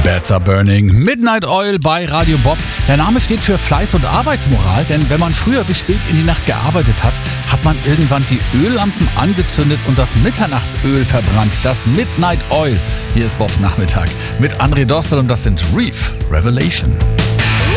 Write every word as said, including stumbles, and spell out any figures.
Better Burning, Midnight Oil bei Radio Bob. Der Name steht für Fleiß und Arbeitsmoral, denn wenn man früher bis spät in die Nacht gearbeitet hat, hat man irgendwann die Öllampen angezündet und das Mitternachtsöl verbrannt, das Midnight Oil. Hier ist Bobs Nachmittag mit André Dostel und das sind Reef Revelation.